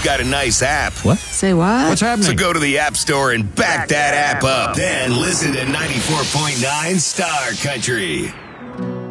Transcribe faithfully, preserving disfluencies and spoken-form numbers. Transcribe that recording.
you've got a nice app. What? Say what? What's happening? So go to the App Store and back, that, app up. Then listen to ninety-four point nine Star Country.